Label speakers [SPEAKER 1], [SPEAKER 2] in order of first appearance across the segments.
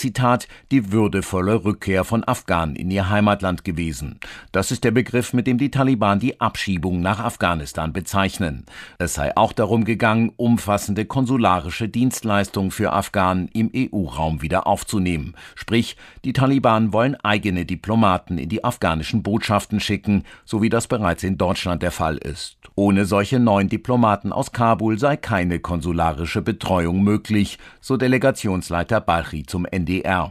[SPEAKER 1] Zitat, die würdevolle Rückkehr von Afghanen in ihr Heimatland gewesen. Das ist der Begriff, mit dem die Taliban die Abschiebung nach Afghanistan bezeichnen. Es sei auch darum gegangen, umfassende konsularische Dienstleistungen für Afghanen im EU-Raum wieder aufzunehmen. Sprich, die Taliban wollen eigene Diplomaten in die afghanischen Botschaften schicken, so wie das bereits in Deutschland der Fall ist. Ohne solche neuen Diplomaten aus Kabul sei keine konsularische Betreuung möglich, so Delegationsleiter Balchi zum NDR.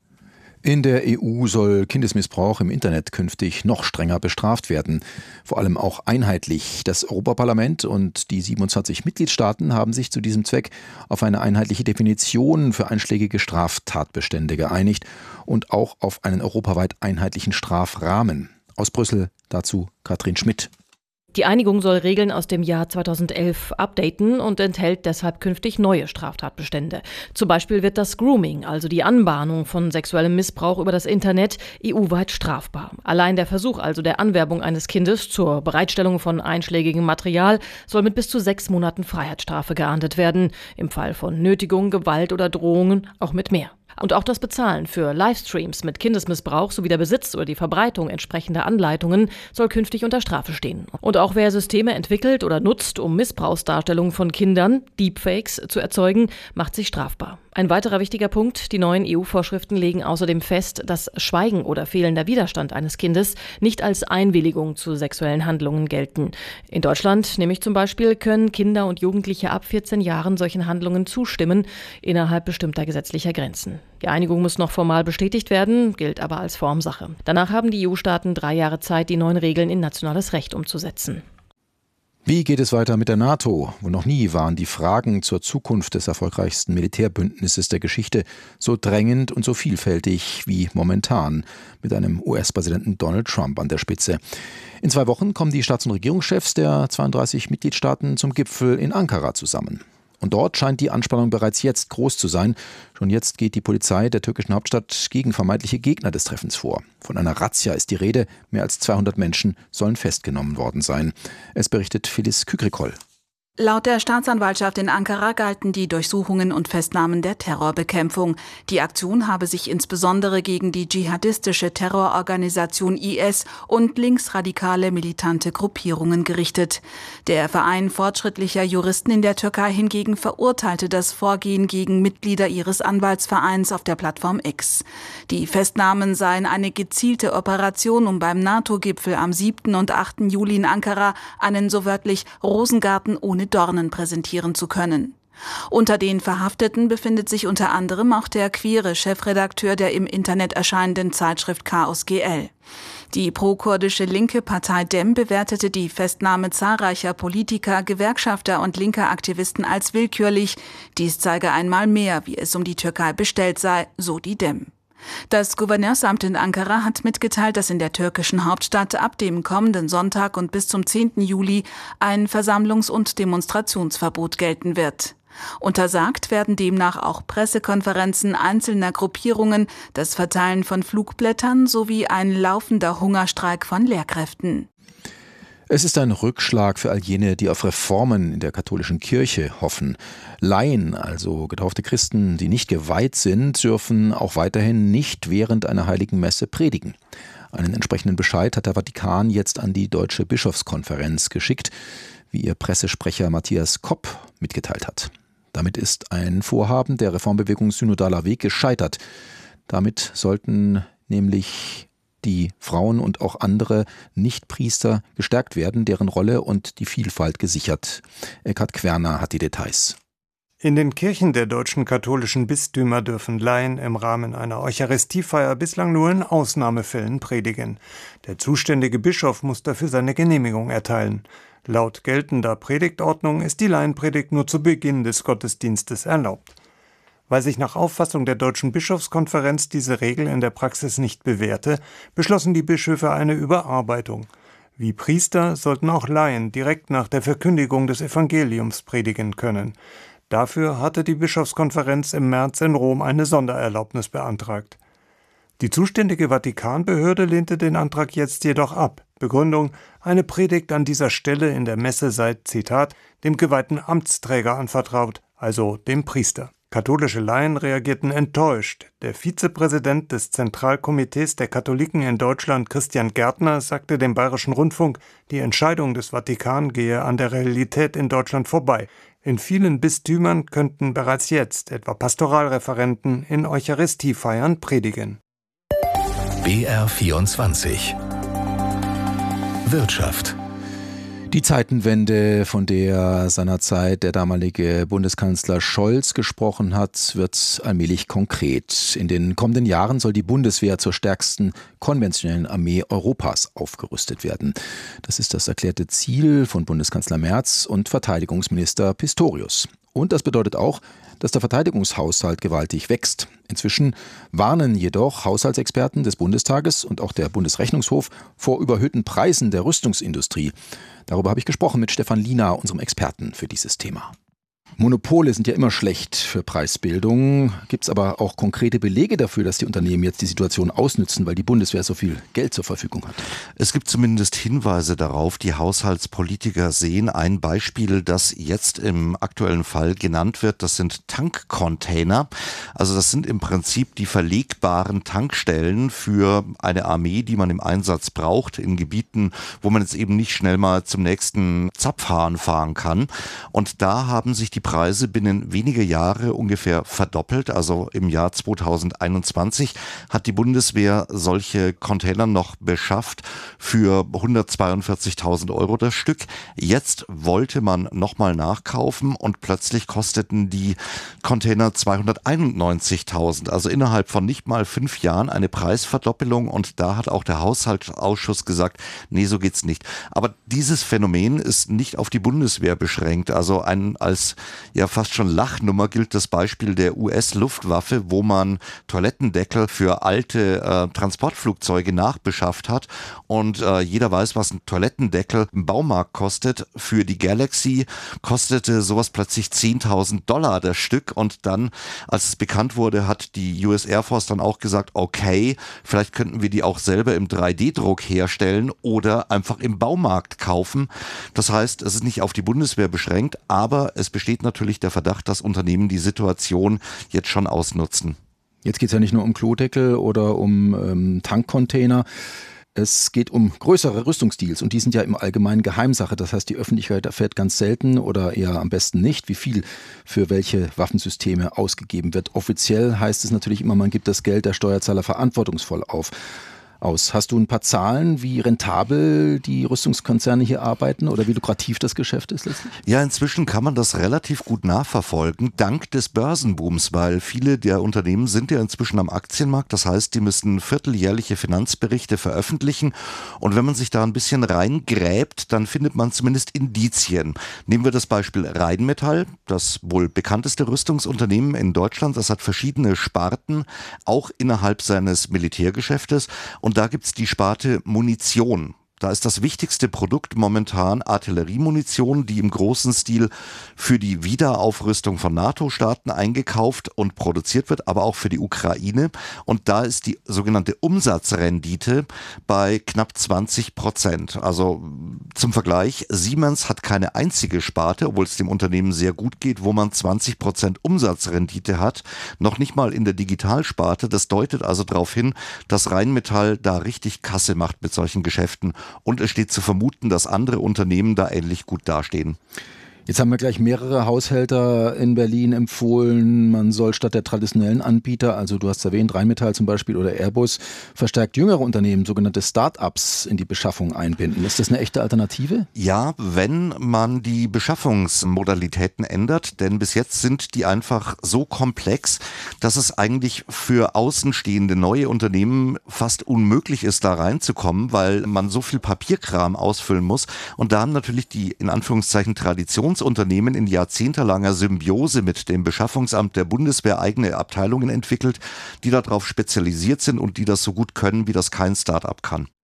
[SPEAKER 2] In der EU soll Kindesmissbrauch im Internet künftig noch strenger bestraft werden. Vor allem auch einheitlich. Das Europaparlament und die 27 Mitgliedstaaten haben sich zu diesem Zweck auf eine einheitliche Definition für einschlägige Straftatbestände geeinigt und auch auf einen europaweit einheitlichen Strafrahmen. Aus Brüssel dazu Katrin Schmidt.
[SPEAKER 3] Die Einigung soll Regeln aus dem Jahr 2011 updaten und enthält deshalb künftig neue Straftatbestände. Zum Beispiel wird das Grooming, also die Anbahnung von sexuellem Missbrauch über das Internet, EU-weit strafbar. Allein der Versuch also der Anwerbung eines Kindes zur Bereitstellung von einschlägigem Material soll mit bis zu 6 Monaten Freiheitsstrafe geahndet werden. Im Fall von Nötigung, Gewalt oder Drohungen auch mit mehr. Und auch das Bezahlen für Livestreams mit Kindesmissbrauch sowie der Besitz oder die Verbreitung entsprechender Anleitungen soll künftig unter Strafe stehen. Und auch wer Systeme entwickelt oder nutzt, um Missbrauchsdarstellungen von Kindern, Deepfakes, zu erzeugen, macht sich strafbar. Ein weiterer wichtiger Punkt: Die neuen EU-Vorschriften legen außerdem fest, dass Schweigen oder fehlender Widerstand eines Kindes nicht als Einwilligung zu sexuellen Handlungen gelten. In Deutschland, nämlich zum Beispiel, können Kinder und Jugendliche ab 14 Jahren solchen Handlungen zustimmen, innerhalb bestimmter gesetzlicher Grenzen. Die Einigung muss noch formal bestätigt werden, gilt aber als Formsache. Danach haben die EU-Staaten 3 Jahre Zeit, die neuen Regeln in nationales Recht umzusetzen.
[SPEAKER 2] Wie geht es weiter mit der NATO? Wohl noch nie waren die Fragen zur Zukunft des erfolgreichsten Militärbündnisses der Geschichte so drängend und so vielfältig wie momentan, mit einem US-Präsidenten Donald Trump an der Spitze. In 2 Wochen kommen die Staats- und Regierungschefs der 32 Mitgliedstaaten zum Gipfel in Ankara zusammen. Und dort scheint die Anspannung bereits jetzt groß zu sein. Schon jetzt geht die Polizei der türkischen Hauptstadt gegen vermeintliche Gegner des Treffens vor. Von einer Razzia ist die Rede. Mehr als 200 Menschen sollen festgenommen worden sein. Es berichtet Filiz Kükrikol.
[SPEAKER 4] Laut der Staatsanwaltschaft in Ankara galten die Durchsuchungen und Festnahmen der Terrorbekämpfung. Die Aktion habe sich insbesondere gegen die dschihadistische Terrororganisation IS und linksradikale militante Gruppierungen gerichtet. Der Verein fortschrittlicher Juristen in der Türkei hingegen verurteilte das Vorgehen gegen Mitglieder ihres Anwaltsvereins auf der Plattform X. Die Festnahmen seien eine gezielte Operation, um beim NATO-Gipfel am 7. und 8. Juli in Ankara einen so wörtlich Rosengarten ohne Dornen präsentieren zu können. Unter den Verhafteten befindet sich unter anderem auch der queere Chefredakteur der im Internet erscheinenden Zeitschrift Chaos GL. Die pro-kurdische linke Partei DEM bewertete die Festnahme zahlreicher Politiker, Gewerkschafter und linker Aktivisten als willkürlich. Dies zeige einmal mehr, wie es um die Türkei bestellt sei, so die DEM. Das Gouverneursamt in Ankara hat mitgeteilt, dass in der türkischen Hauptstadt ab dem kommenden Sonntag und bis zum 10. Juli ein Versammlungs- und Demonstrationsverbot gelten wird. Untersagt werden demnach auch Pressekonferenzen einzelner Gruppierungen, das Verteilen von Flugblättern sowie ein laufender Hungerstreik von Lehrkräften.
[SPEAKER 2] Es ist ein Rückschlag für all jene, die auf Reformen in der katholischen Kirche hoffen. Laien, also getaufte Christen, die nicht geweiht sind, dürfen auch weiterhin nicht während einer heiligen Messe predigen. Einen entsprechenden Bescheid hat der Vatikan jetzt an die Deutsche Bischofskonferenz geschickt, wie ihr Pressesprecher Matthias Kopp mitgeteilt hat. Damit ist ein Vorhaben der Reformbewegung Synodaler Weg gescheitert. Damit sollten nämlich die Frauen und auch andere Nichtpriester gestärkt werden, deren Rolle und die Vielfalt gesichert. Eckhard Querner hat die Details.
[SPEAKER 5] In den Kirchen der deutschen katholischen Bistümer dürfen Laien im Rahmen einer Eucharistiefeier bislang nur in Ausnahmefällen predigen. Der zuständige Bischof muss dafür seine Genehmigung erteilen. Laut geltender Predigtordnung ist die Laienpredigt nur zu Beginn des Gottesdienstes erlaubt. Weil sich nach Auffassung der Deutschen Bischofskonferenz diese Regel in der Praxis nicht bewährte, beschlossen die Bischöfe eine Überarbeitung. Wie Priester sollten auch Laien direkt nach der Verkündigung des Evangeliums predigen können. Dafür hatte die Bischofskonferenz im März in Rom eine Sondererlaubnis beantragt. Die zuständige Vatikanbehörde lehnte den Antrag jetzt jedoch ab. Begründung: Eine Predigt an dieser Stelle in der Messe sei, Zitat, dem geweihten Amtsträger anvertraut, also dem Priester. Katholische Laien reagierten enttäuscht. Der Vizepräsident des Zentralkomitees der Katholiken in Deutschland, Christian Gärtner, sagte dem Bayerischen Rundfunk, die Entscheidung des Vatikan gehe an der Realität in Deutschland vorbei. In vielen Bistümern könnten bereits jetzt etwa Pastoralreferenten in Eucharistiefeiern predigen.
[SPEAKER 6] BR24 Wirtschaft.
[SPEAKER 2] Die Zeitenwende, von der seinerzeit der damalige Bundeskanzler Scholz gesprochen hat, wird allmählich konkret. In den kommenden Jahren soll die Bundeswehr zur stärksten konventionellen Armee Europas aufgerüstet werden. Das ist das erklärte Ziel von Bundeskanzler Merz und Verteidigungsminister Pistorius. Und das bedeutet auch, dass der Verteidigungshaushalt gewaltig wächst. Inzwischen warnen jedoch Haushaltsexperten des Bundestages und auch der Bundesrechnungshof vor überhöhten Preisen der Rüstungsindustrie. Darüber habe ich gesprochen mit Stefan Liener, unserem Experten für dieses Thema. Monopole sind ja immer schlecht für Preisbildung. Gibt es aber auch konkrete Belege dafür, dass die Unternehmen jetzt die Situation ausnützen, weil die Bundeswehr so viel Geld zur Verfügung hat?
[SPEAKER 7] Es gibt zumindest Hinweise darauf. Die Haushaltspolitiker sehen ein Beispiel, das jetzt im aktuellen Fall genannt wird. Das sind Tankcontainer. Also das sind im Prinzip die verlegbaren Tankstellen für eine Armee, die man im Einsatz braucht, in Gebieten, wo man jetzt eben nicht schnell mal zum nächsten Zapfhahn fahren kann. Und da haben sich die Preise binnen weniger Jahre ungefähr verdoppelt. Also im Jahr 2021 hat die Bundeswehr solche Container noch beschafft für 142.000 € das Stück. Jetzt wollte man nochmal nachkaufen und plötzlich kosteten die Container 291.000. Also innerhalb von nicht mal 5 Jahren eine Preisverdoppelung, und da hat auch der Haushaltsausschuss gesagt, nee, so geht's nicht. Aber dieses Phänomen ist nicht auf die Bundeswehr beschränkt. Also als fast schon Lachnummer gilt das Beispiel der US-Luftwaffe, wo man Toilettendeckel für alte Transportflugzeuge nachbeschafft hat. Und jeder weiß, was ein Toilettendeckel im Baumarkt kostet. Für die Galaxy kostete sowas plötzlich $10.000 das Stück. Und dann, als es bekannt wurde, hat die US Air Force dann auch gesagt, okay, vielleicht könnten wir die auch selber im 3D-Druck herstellen oder einfach im Baumarkt kaufen. Das heißt, es ist nicht auf die Bundeswehr beschränkt, aber es besteht natürlich der Verdacht, dass Unternehmen die Situation jetzt schon ausnutzen.
[SPEAKER 2] Jetzt geht es ja nicht nur um Klodeckel oder um Tankcontainer. Es geht um größere Rüstungsdeals, und die sind ja im Allgemeinen Geheimsache. Das heißt, die Öffentlichkeit erfährt ganz selten oder eher am besten nicht, wie viel für welche Waffensysteme ausgegeben wird. Offiziell heißt es natürlich immer, man gibt das Geld der Steuerzahler verantwortungsvoll aus. Hast du ein paar Zahlen, wie rentabel die Rüstungskonzerne hier arbeiten oder wie lukrativ das Geschäft ist letztlich?
[SPEAKER 7] Ja, inzwischen kann man das relativ gut nachverfolgen, dank des Börsenbooms, weil viele der Unternehmen sind ja inzwischen am Aktienmarkt. Das heißt, die müssen vierteljährliche Finanzberichte veröffentlichen, und wenn man sich da ein bisschen reingräbt, dann findet man zumindest Indizien. Nehmen wir das Beispiel Rheinmetall, das wohl bekannteste Rüstungsunternehmen in Deutschland. Das hat verschiedene Sparten, auch innerhalb seines Militärgeschäftes. Und da gibt's die Sparte Munition. Da ist das wichtigste Produkt momentan Artilleriemunition, die im großen Stil für die Wiederaufrüstung von NATO-Staaten eingekauft und produziert wird, aber auch für die Ukraine. Und da ist die sogenannte Umsatzrendite bei knapp 20%. Also zum Vergleich, Siemens hat keine einzige Sparte, obwohl es dem Unternehmen sehr gut geht, wo man 20% Umsatzrendite hat. Noch nicht mal in der Digitalsparte. Das deutet also darauf hin, dass Rheinmetall da richtig Kasse macht mit solchen Geschäften. Und es steht zu vermuten, dass andere Unternehmen da ähnlich gut dastehen.
[SPEAKER 2] Jetzt haben wir gleich mehrere Haushälter in Berlin empfohlen, man soll statt der traditionellen Anbieter, also du hast erwähnt, Rheinmetall zum Beispiel oder Airbus, verstärkt jüngere Unternehmen, sogenannte Start-ups, in die Beschaffung einbinden. Ist das eine echte Alternative?
[SPEAKER 7] Ja, wenn man die Beschaffungsmodalitäten ändert, denn bis jetzt sind die einfach so komplex, dass es eigentlich für außenstehende neue Unternehmen fast unmöglich ist, da reinzukommen, weil man so viel Papierkram ausfüllen muss. Und da haben natürlich die, in Anführungszeichen, Traditionsunternehmen in jahrzehntelanger Symbiose mit dem Beschaffungsamt der Bundeswehr eigene Abteilungen entwickelt, die darauf spezialisiert sind und die das so gut können, wie das kein Start-up kann.